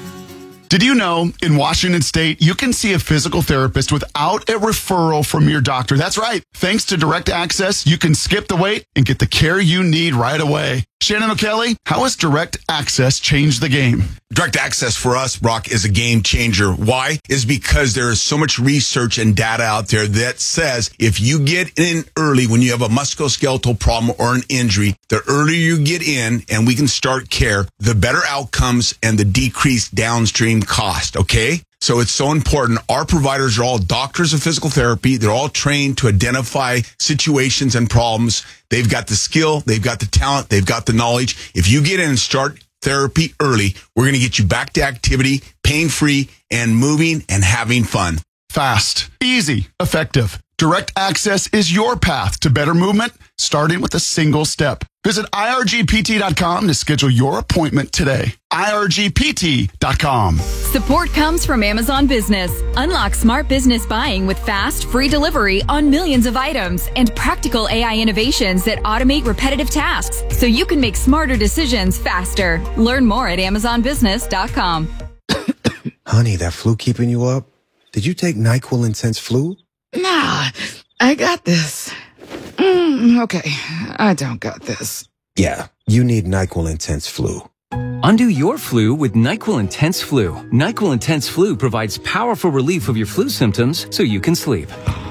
Did you know in Washington State, you can see a physical therapist without a referral from your doctor? That's right. Thanks to Direct Access, you can skip the wait and get the care you need right away. Shannon O'Kelly, how has Direct Access changed the game? Direct Access for us, Brock, is a game changer. Why? Is because there is so much research and data out there that says if you get in early when you have a musculoskeletal problem or an injury, the earlier you get in and we can start care, the better outcomes and the decreased downstream cost, okay? So it's so important. Our providers are all doctors of physical therapy. They're all trained to identify situations and problems. They've got the skill. They've got the talent. They've got the knowledge. If you get in and start therapy early, we're going to get you back to activity, pain-free, and moving and having fun. Fast, easy, effective. Direct access is your path to better movement, starting with a single step. Visit irgpt.com to schedule your appointment today. irgpt.com. Support comes from Amazon Business. Unlock smart business buying with fast, free delivery on millions of items and practical AI innovations that automate repetitive tasks so you can make smarter decisions faster. Learn more at amazonbusiness.com. Honey, that flu keeping you up? Did you take NyQuil Intense Flu? Nah, I got this. Okay, I don't got this. Yeah, you need NyQuil Intense Flu. Undo your flu with NyQuil Intense Flu. NyQuil Intense Flu provides powerful relief of your flu symptoms so you can sleep.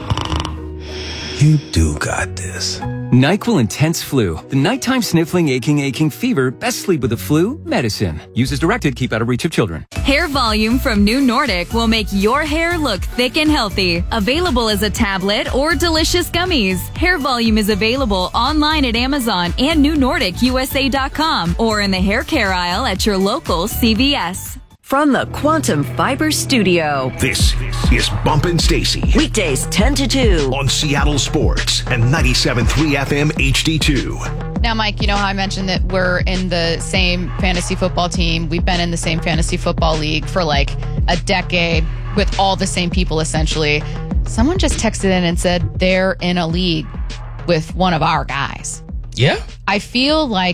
You do got this. NyQuil Intense Flu. The nighttime sniffling, aching fever. Best sleep with the flu medicine. Use as directed. Keep out of reach of children. Hair Volume from New Nordic will make your hair look thick and healthy. Available as a tablet or delicious gummies. Hair Volume is available online at Amazon and NewNordicUSA.com or in the hair care aisle at your local CVS. From the Quantum Fiber Studio. This is Bumpin' Stacy. Weekdays 10 to 2. On Seattle Sports and 97.3 FM HD2. Now, Mike, you know how I mentioned that we're in the same fantasy football team. We've been in the same fantasy football league for like a decade with all the same people, essentially. Someone just texted in and said they're in a league with one of our guys. Yeah? I feel like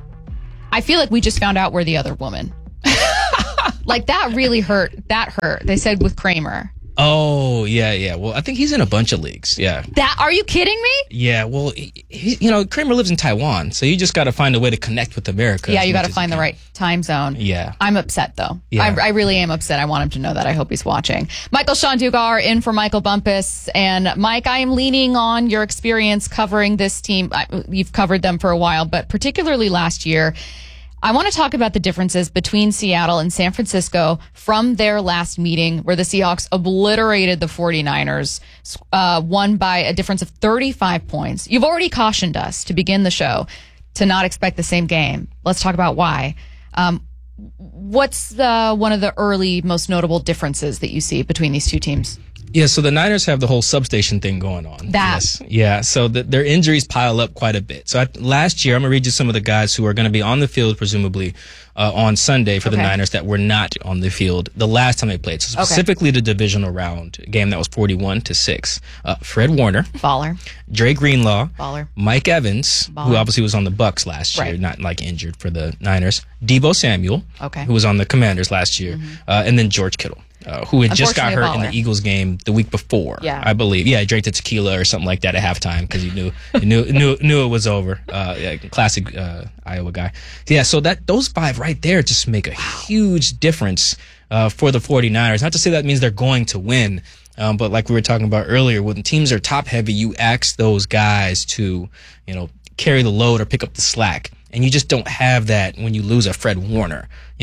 we just found out we're the other woman. Like, that really hurt. That hurt. They said with Kramer. Oh, yeah. Well, I think he's in a bunch of leagues. Yeah. Are you kidding me? Yeah. Well, Kramer lives in Taiwan, so you just got to find a way to connect with America. Yeah, you got to find the right time zone. Yeah. I'm upset, though. Yeah. I really am upset. I want him to know that. I hope he's watching. Michael Sean Dugar in for Michael Bumpus. And, Mike, I am leaning on your experience covering this team. You've covered them for a while, but particularly last year. I want to talk about the differences between Seattle and San Francisco from their last meeting where the Seahawks obliterated the 49ers, won by a difference of 35 points. You've already cautioned us to begin the show to not expect the same game. Let's talk about why. What's one of the early most notable differences that you see between these two teams? Yeah, so the Niners have the whole substation thing going on. Yes. Yeah, so their injuries pile up quite a bit. So last year, I'm going to read you some of the guys who are going to be on the field, presumably, on Sunday for the Niners that were not on the field the last time they played. So specifically the divisional round game that was 41-6. Fred Warner. Baller. Dre Greenlaw. Baller. Mike Evans, Baller. who obviously was on the Bucs last year, not like injured for the Niners. Deebo Samuel, who was on the Commanders last year. And then George Kittle. Who had just got hurt in the Eagles game the week before, I believe. Yeah, he drank the tequila or something like that at halftime because he knew it was over. Classic Iowa guy. Yeah, so those five right there just make a huge difference for the 49ers. Not to say that means they're going to win, but like we were talking about earlier, when teams are top heavy, you ask those guys to carry the load or pick up the slack. And you just don't have that when you lose a Fred Warner.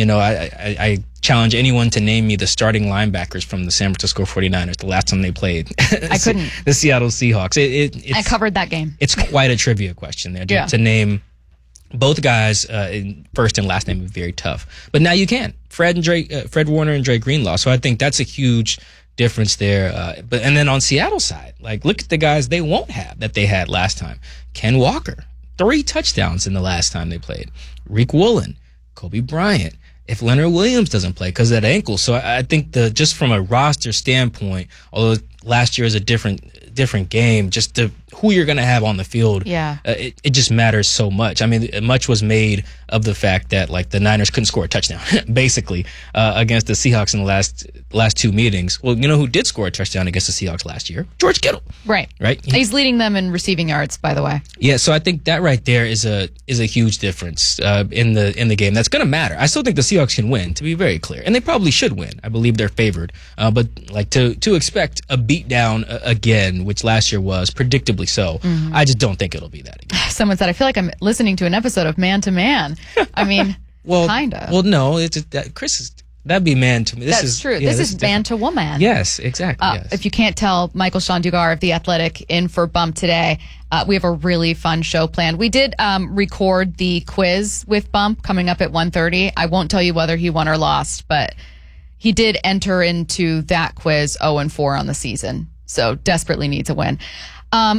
I challenge anyone to name me the starting linebackers from the San Francisco 49ers the last time they played. I couldn't. The Seattle Seahawks. I covered that game. It's quite a trivia question there. To name both guys first and last name is very tough. But now you can. Fred Warner and Dre Greenlaw. So I think that's a huge difference there. And then on Seattle's side, like look at the guys they won't have that they had last time. Ken Walker. 3 touchdowns in the last time they played. Reek Woolen, Kobe Bryant. If Leonard Williams doesn't play because of that ankle. So I think just from a roster standpoint, although last year is a different game, just who you're going to have on the field, it just matters so much. I mean, much was made of the fact that like the Niners couldn't score a touchdown, basically, against the Seahawks in the last 2 meetings. Well, you know who did score a touchdown against the Seahawks last year? George Kittle. Right. He's leading them in receiving yards, by the way. Yeah, so I think that right there is a huge difference in the game. That's going to matter. I still think the Seahawks can win, to be very clear, and they probably should win. I believe they're favored, but like to expect a beatdown again, which last year was predictably so. I just don't think it'll be that again. Someone said, I feel like I'm listening to an episode of Man to Man. I mean, kind of. Well, no, it's Chris that'd be man to me. That's true. This is man to woman. Yes, exactly. Yes. If you can't tell, Michael Sean Dugar of The Athletic in for Bump today. We have a really fun show planned. We did record the quiz with Bump coming up at 1:30. I won't tell you whether he won or lost, but he did enter into that quiz 0-4 on the season, so desperately needs a win. I'll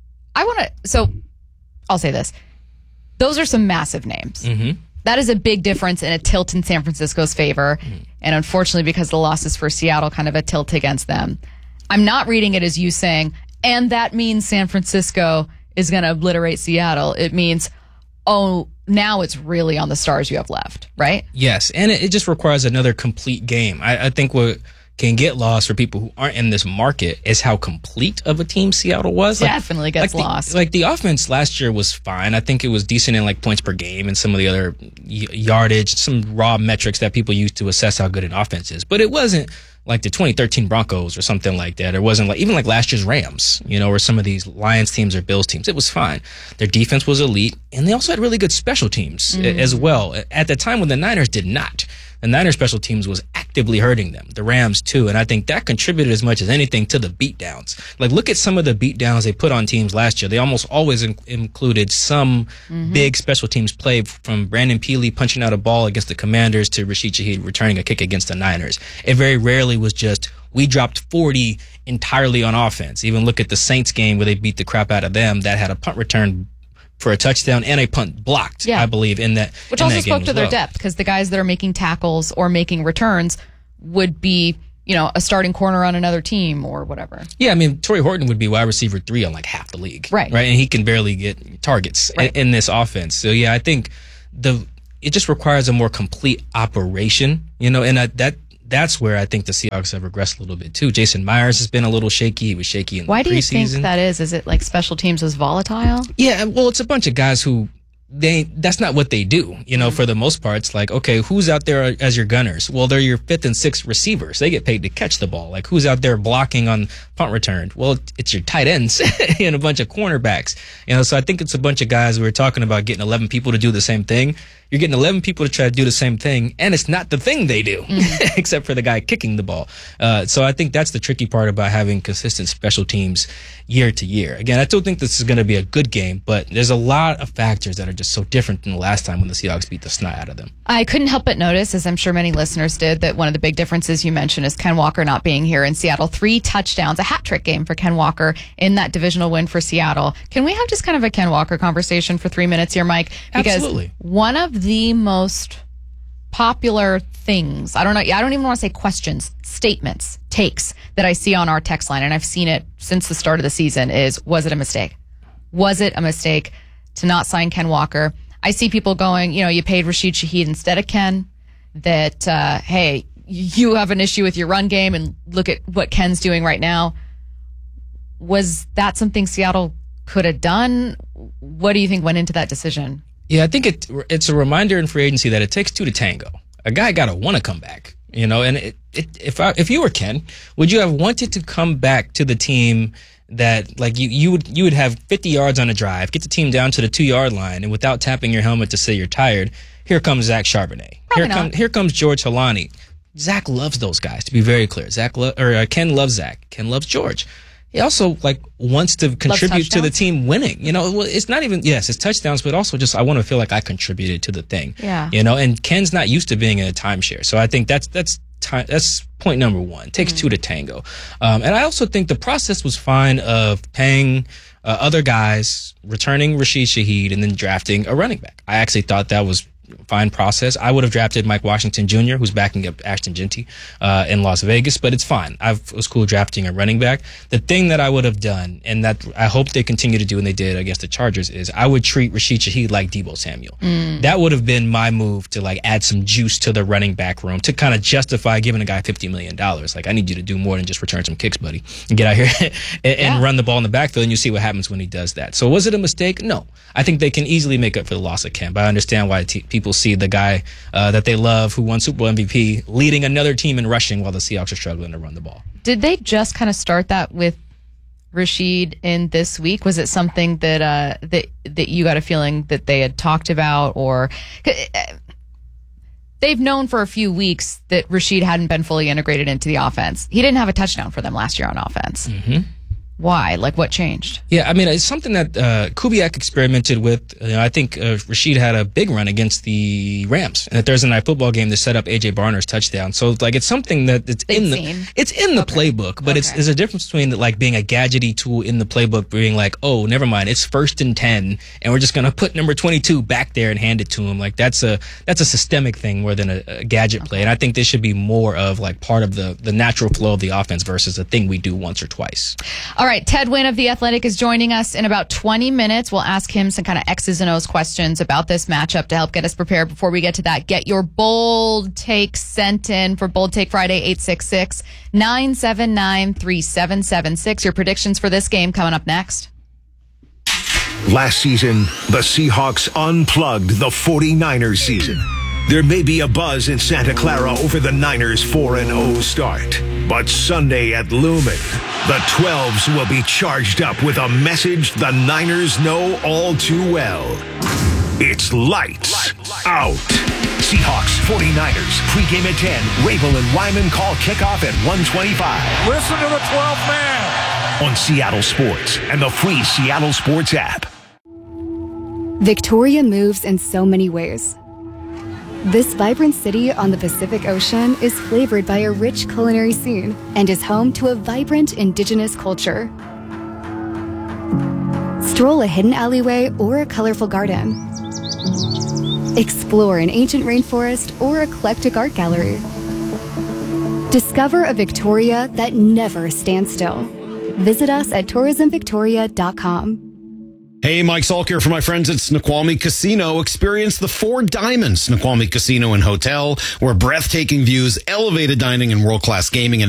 say this. Those are some massive names. Mm-hmm. That is a big difference in a tilt in San Francisco's favor. And unfortunately, because the losses for Seattle, kind of a tilt against them. I'm not reading it as you saying, and that means San Francisco is going to obliterate Seattle. It means, now it's really on the stars you have left, right? Yes, and it just requires another complete game. I think what can get lost for people who aren't in this market is how complete of a team Seattle was. Definitely gets lost. The offense last year was fine. I think it was decent in points per game and some of the other yardage, some raw metrics that people use to assess how good an offense is. But it wasn't like the 2013 Broncos or something like that. It wasn't even like last year's Rams, or some of these Lions teams or Bills teams. It was fine. Their defense was elite, and they also had really good special teams as well. At the time when the Niners did not. The Niners special teams was actively hurting them. The Rams too, and I think that contributed as much as anything to the beatdowns. Look at some of the beatdowns they put on teams last year. They almost always included some big special teams play, from Brandon Peely punching out a ball against the Commanders to Rashid Shaheed returning a kick against the Niners. It very rarely was just, we dropped 40 entirely on offense. Even look at the Saints game where they beat the crap out of them. That had a punt return for a touchdown and a punt blocked, I believe, in that. Which also spoke to their depth, because the guys that are making tackles or making returns would be, a starting corner on another team or whatever. Yeah, Torrey Horton would be wide receiver 3 on half the league. Right. And he can barely get targets in this offense. So, yeah, I think it just requires a more complete operation, and that's where I think the Seahawks have regressed a little bit too. Jason Myers has been a little shaky. He was shaky in the preseason. Why do you think that is? Is it like special teams was volatile? Yeah, well, it's a bunch of guys who that's not what they do, for the most part. It's like, okay, who's out there as your gunners? Well, they're your 5th and 6th receivers. They get paid to catch the ball. Who's out there blocking on punt return? Well, it's your tight ends and a bunch of cornerbacks. So I think it's a bunch of guys. We were talking about getting 11 people to do the same thing. You're getting 11 people to try to do the same thing, and it's not the thing they do, except for the guy kicking the ball. So I think that's the tricky part about having consistent special teams year to year. Again, I still think this is going to be a good game, but there's a lot of factors that are just so different than the last time when the Seahawks beat the snot out of them. I couldn't help but notice, as I'm sure many listeners did, that one of the big differences you mentioned is Ken Walker not being here in Seattle. 3 touchdowns, a hat trick game for Ken Walker in that divisional win for Seattle. Can we have just kind of a Ken Walker conversation for 3 minutes here, Mike? Because Absolutely. One of the most popular things, I don't even want to say questions, statements, takes that I see on our text line, and I've seen it since the start of the season, is, was it a mistake? Was it a mistake to not sign Ken Walker? I see people going, you paid Rashid Shaheed instead of Ken, that, hey, you have an issue with your run game and look at what Ken's doing right now. Was that something Seattle could have done? What do you think went into that decision? Yeah, I think it's a reminder in free agency that it takes 2 to tango. A guy got to want to come back, and if you were Ken, would you have wanted to come back to the team that you would have 50 yards on a drive, get the team down to the 2-yard line, and without tapping your helmet to say you're tired, here comes Zach Charbonnet. Here comes George Holani. Zach loves those guys, to be very clear. Ken loves Zach. Ken loves George. He also wants to contribute to the team winning. It's not even, yes, it's touchdowns, but also just, I want to feel like I contributed to the thing. Yeah. And Ken's not used to being in a timeshare. So I think that's point number 1. It takes 2 to tango. And I also think the process was fine of paying other guys, returning Rashid Shaheed, and then drafting a running back. I actually thought that was fine process. I would have drafted Mike Washington Jr., who's backing up Ashton Genty in Las Vegas, but it's fine. It was cool drafting a running back. The thing that I would have done, and that I hope they continue to do, and they did against the Chargers, is I would treat Rashid Shaheed like Deebo Samuel. That would have been my move to add some juice to the running back room to kind of justify giving a guy $50 million. I need you to do more than just return some kicks, buddy, and get out here and run the ball in the backfield, and you see what happens when he does that. So was it a mistake? No. I think they can easily make up for the loss of Ken, but I understand why people see the guy that they love, who won Super Bowl MVP, leading another team in rushing while the Seahawks are struggling to run the ball. Did they just kind of start that with Rashid in this week? Was it something that that you got a feeling that they had talked about, or they've known for a few weeks that Rashid hadn't been fully integrated into the offense? He didn't have a touchdown for them last year on offense. Why? Like, what changed? Yeah, I mean, it's something that Kubiak experimented with. I think Rashid had a big run against the Rams in a Thursday night football game to set up A.J. Barner's touchdown. So, like, it's something that it's in the playbook, but there's a difference between like being a gadgety tool in the playbook, being like, oh, never mind, it's 1st and 10, and we're just gonna put number 22 back there and hand it to him. Like, that's a systemic thing more than a gadget play. And I think this should be more of like part of the natural flow of the offense versus a thing we do once or twice. All right, Ted Wynn of The Athletic is joining us in about 20 minutes. We'll ask him some kind of X's and O's questions about this matchup to help get us prepared. Before we get to that, get your bold takes sent in for Bold Take Friday, 866-979-3776. Your predictions for this game coming up next. Last season, the Seahawks unplugged the 49ers season. There may be a buzz in Santa Clara over the Niners' 4-0 start. But Sunday at Lumen, the 12s will be charged up with a message the Niners know all too well. It's lights out. Seahawks, 49ers, pregame at 10. Rabel and Wyman call kickoff at 1:25. Listen to the 12th man. On Seattle Sports and the free Seattle Sports app. Victoria moves in so many ways. This vibrant city on the Pacific Ocean is flavored by a rich culinary scene and is home to a vibrant indigenous culture. Stroll a hidden alleyway or a colorful garden. Explore an ancient rainforest or eclectic art gallery. Discover a Victoria that never stands still. Visit us at tourismvictoria.com. Hey, Mike Salk here for my friends at Snoqualmie Casino. Experience the Four Diamonds Snoqualmie Casino and Hotel, where breathtaking views, elevated dining, and world-class gaming and